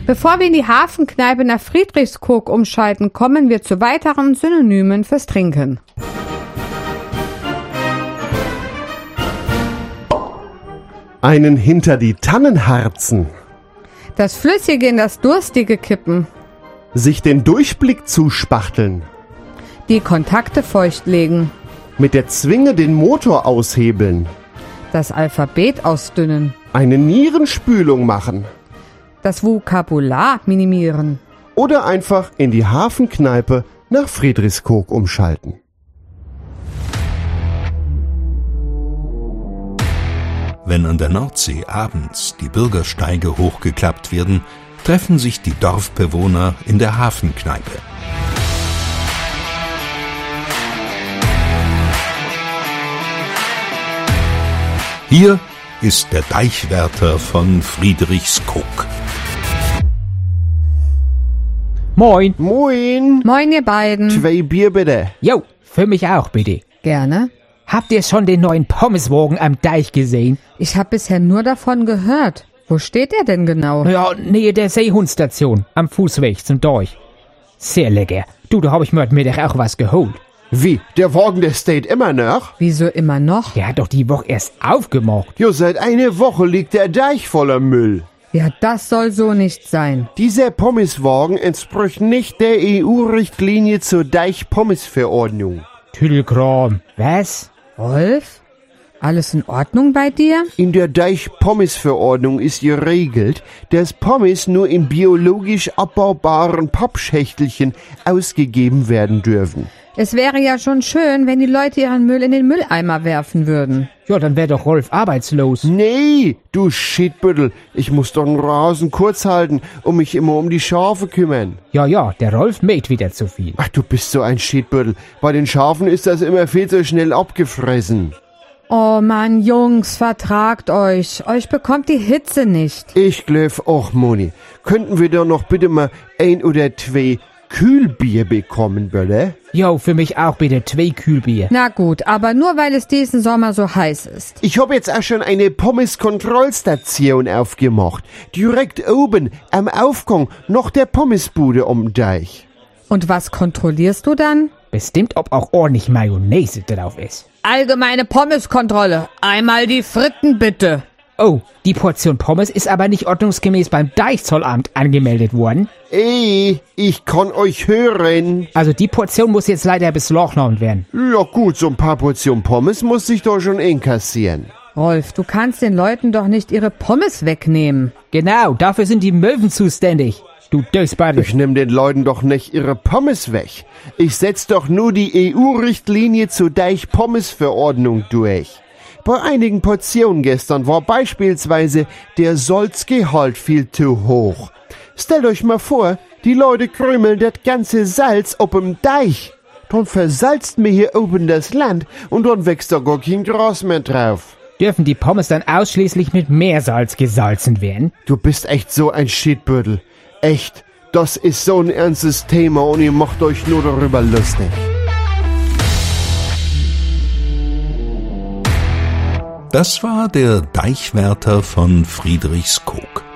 Bevor wir in die Hafenkneipe nach Friedrichskoog umschalten, kommen wir zu weiteren Synonymen fürs Trinken. Einen hinter die Tannen harzen. Das Flüssige in das Durstige kippen. Sich den Durchblick zuspachteln. Die Kontakte feucht legen. Mit der Zwinge den Motor aushebeln. Das Alphabet ausdünnen. Eine Nierenspülung machen. Das Vokabular minimieren. Oder einfach in die Hafenkneipe nach Friedrichskoog umschalten. Wenn an der Nordsee abends die Bürgersteige hochgeklappt werden, treffen sich die Dorfbewohner in der Hafenkneipe. Hier ist der Deichwärter von Friedrichskoog. Moin. Moin. Moin, ihr beiden. 2 Bier bitte. Jo, für mich auch bitte. Gerne. Habt ihr schon den neuen Pommeswagen am Deich gesehen? Ich habe bisher nur davon gehört. Wo steht er denn genau? Ja, nähe der Seehundstation, am Fußweg zum Deich. Sehr lecker. Du, da hab ich mir heute Mittag auch was geholt. Wie? Der Wagen, der steht immer noch? Wieso immer noch? Der hat doch die Woche erst aufgemacht. Jo, seit einer Woche liegt der Deich voller Müll. Ja, das soll so nicht sein. Dieser Pommeswagen entspricht nicht der EU-Richtlinie zur Deich-Pommes-Verordnung. Tüdelkram. Was? Rolf? Alles in Ordnung bei dir? In der Deich-Pommes-Verordnung ist geregelt, dass Pommes nur in biologisch abbaubaren Pappschächtelchen ausgegeben werden dürfen. Es wäre ja schon schön, wenn die Leute ihren Müll in den Mülleimer werfen würden. Ja, dann wär doch Rolf arbeitslos. Nee, du Shitbüttel, ich muss doch den Rasen kurz halten und mich immer um die Schafe kümmern. Ja, der Rolf mäht wieder zu viel. Ach, du bist so ein Shitbüttel. Bei den Schafen ist das immer viel zu schnell abgefressen. Oh Mann, Jungs, vertragt euch. Euch bekommt die Hitze nicht. Ich glaub auch, Moni. Könnten wir doch noch bitte mal 1 oder 2 Kühlbier bekommen, Bölle? Jo, für mich auch bitte 2 Kühlbier. Na gut, aber nur weil es diesen Sommer so heiß ist. Ich hab jetzt auch schon eine Pommes-Kontrollstation aufgemacht. Direkt oben am Aufgang noch der Pommesbude um Deich. Und was kontrollierst du dann? Bestimmt, ob auch ordentlich Mayonnaise drauf ist. Allgemeine Pommeskontrolle. Einmal die Fritten bitte. Oh, die Portion Pommes ist aber nicht ordnungsgemäß beim Deichzollamt angemeldet worden. Ich kann euch hören. Also die Portion muss jetzt leider beschlagnahmt werden. Ja gut, so ein paar Portionen Pommes muss ich doch schon inkassieren. Rolf, du kannst den Leuten doch nicht ihre Pommes wegnehmen. Genau, dafür sind die Möwen zuständig. Du Dösbadel. Ich nehm den Leuten doch nicht ihre Pommes weg. Ich setz doch nur die EU-Richtlinie zur Deich-Pommes-Verordnung durch. Bei einigen Portionen gestern war beispielsweise der Salzgehalt viel zu hoch. Stellt euch mal vor, die Leute krümeln das ganze Salz ob'm Deich. Dann versalzt mir hier oben das Land und dann wächst da gar kein Gras mehr drauf. Dürfen die Pommes dann ausschließlich mit Meersalz gesalzen werden? Du bist echt so ein Shitbüttel. Echt, das ist so ein ernstes Thema und ihr macht euch nur darüber lustig. Das war der Deichwärter von Friedrichskoog.